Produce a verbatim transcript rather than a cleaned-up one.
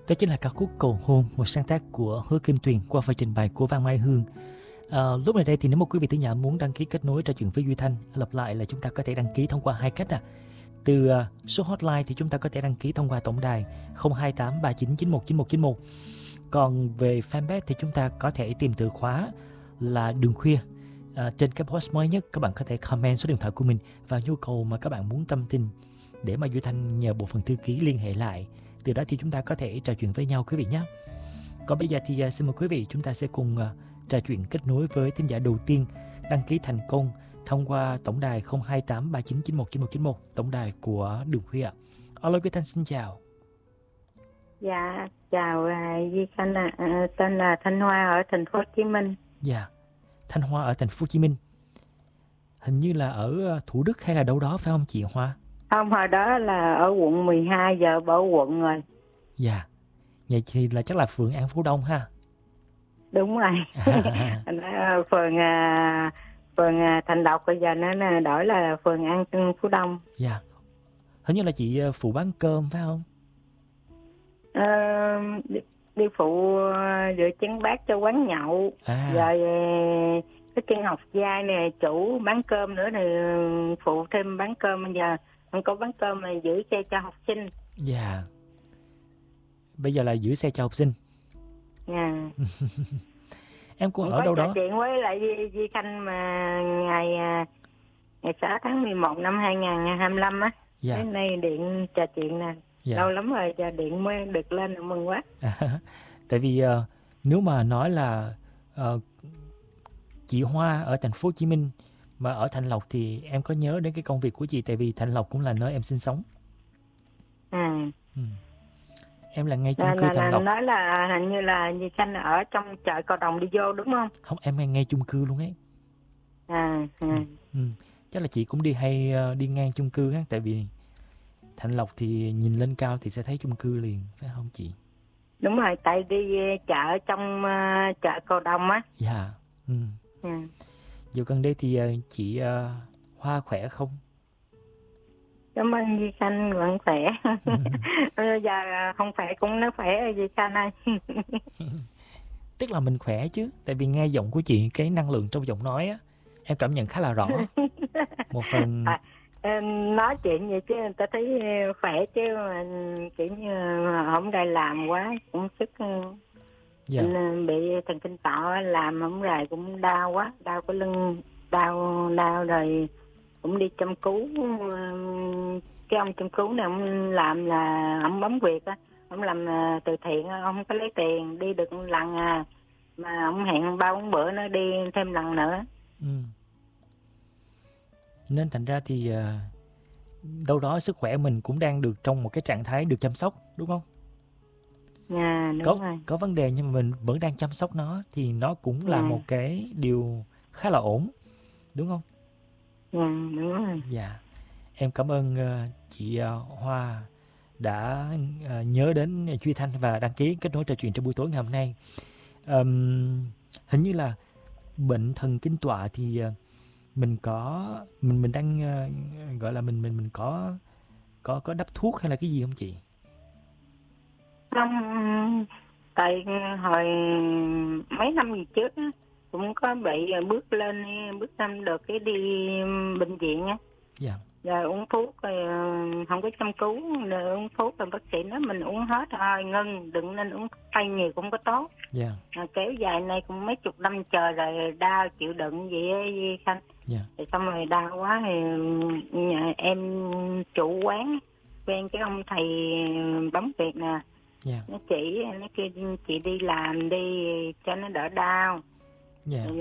Đó chính là ca khúc Cầu Hôn, một sáng tác của Hứa Kim Tuyền qua phần trình bày của Văn Mai Hương. À, lúc này đây thì nếu một quý vị thính giả muốn đăng ký kết nối trò chuyện với Duy Thanh, lặp lại là chúng ta có thể đăng ký thông qua hai cách à. Từ uh, số hotline thì chúng ta có thể đăng ký thông qua tổng đài không hai tám ba chín chín một chín một chín một. Còn về fanpage thì chúng ta có thể tìm từ khóa là Đường Khuya. À, trên cái post mới nhất các bạn có thể comment số điện thoại của mình và nhu cầu mà các bạn muốn tâm tình để mà Duy Thanh nhờ bộ phận thư ký liên hệ lại. Từ đó thì chúng ta có thể trò chuyện với nhau quý vị nhé. Còn bây giờ thì uh, xin mời quý vị chúng ta sẽ cùng uh, trò chuyện kết nối với thính giả đầu tiên đăng ký thành công thông qua tổng đài không hai tám ba chín chín một chín một chín một, tổng đài của Đường Khuya. Alo Duy Thanh xin chào. Dạ, chào uh, Duy Thanh ạ. À, tên là Thanh Hoa ở thành phố Hồ Chí Minh. Dạ, Thanh Hoa ở thành phố Hồ Chí Minh. Hình như là ở Thủ Đức hay là đâu đó phải không chị Hoa? Không, hồi đó là ở quận mười hai, giờ bỏ quận rồi. Dạ, vậy thì là chắc là phường An Phú Đông ha. Đúng rồi. À. phường uh, phường uh, Thành Lộc bây giờ nó đổi là phường An Phú Đông. Dạ, hình như là chị phụ bán cơm phải không? Uh, đi, đi phụ rửa chén bát cho quán nhậu. À. Rồi cái chân học giai nè, chủ bán cơm nữa thì phụ thêm bán cơm. Bây giờ không có bán cơm mà giữ xe cho học sinh. Dạ, bây giờ là giữ xe cho học sinh. Dạ. Em cũng không ở đâu đó. Có chuyện với lại Di, Di Khanh mà ngày ngày sáu tháng mười một năm hai nghìn hai mươi lăm á. Dạ. Đến nay điện trò chuyện nè. Dạ. Lâu lắm rồi giờ điện mới được lên, mừng quá. À, tại vì uh, nếu mà nói là uh, chị Hoa ở thành phố Hồ Chí Minh mà ở Thạnh Lộc thì em có nhớ đến cái công việc của chị, tại vì Thạnh Lộc cũng là nơi em sinh sống. À. Ừ. Em là ngay chung là, cư là, Thạnh Lộc. Nói là hình như là Di Khanh ở trong chợ Cầu Đồng đi vô đúng không? Không, em ngay ngay chung cư luôn ấy. À. À. Ừ. Ừ. Chắc là chị cũng đi hay uh, đi ngang chung cư á, tại vì Thạnh Lộc thì nhìn lên cao thì sẽ thấy chung cư liền, phải không chị? Đúng rồi, tại đi chợ trong uh, chợ Cầu Đồng á. Dạ. Ừ. Ừ. Giờ gần đây thì uh, chị uh, Hoa khỏe không? Cảm ơn Di Khanh, vẫn khỏe. Ừ. Giờ không khỏe cũng nói khỏe Di Khanh ơi. Tức là mình khỏe chứ, tại vì nghe giọng của chị, cái năng lượng trong giọng nói á, em cảm nhận khá là rõ. Một phần à, em nói chuyện vậy chứ người ta thấy khỏe chứ mà kiểu như không đây làm quá cũng sức. Dạ. Bị thần kinh tọa, làm không rày cũng đau quá, đau cái lưng, đau đau rồi cũng đi chăm cứu. Cái ông chăm cứu này ông làm là ông bấm huyệt á, ông làm từ thiện, ông không có lấy tiền, đi được một lần à mà ông hẹn ba bốn bữa nó đi thêm lần nữa. Ừ. Nên thành ra thì uh, đâu đó sức khỏe mình cũng đang được trong một cái trạng thái được chăm sóc, đúng không? À, đúng có, rồi. Có vấn đề nhưng mà mình vẫn đang chăm sóc nó thì nó cũng là à. một cái điều khá là ổn, đúng không? À, đúng rồi. Dạ. Em cảm ơn uh, chị uh, Hoa đã uh, nhớ đến Duy Thanh và đăng ký kết nối trò chuyện trong buổi tối ngày hôm nay. Um, hình như là bệnh thần kinh tọa thì uh, mình có mình mình đang uh, gọi là mình mình mình có có có đắp thuốc hay là cái gì không chị? Không, tại hồi mấy năm gì trước á, cũng có bị bước lên bước năm được cái đi bệnh viện á. Dạ. Rồi uống thuốc rồi không có chăm cứu, rồi uống thuốc rồi bác sĩ nói mình uống hết thôi, ngưng, đừng nên uống tay nhiều cũng có tốt. Dạ. Rồi kéo dài này cũng mấy chục năm trời rồi đau chịu đựng vậy á Khanh. Dạ. Rồi xong rồi đau quá thì nhà em chủ quán quen cái ông thầy bấm huyệt nè. Yeah. Nó chỉ nó kêu chị đi làm đi cho nó đỡ đau. Yeah.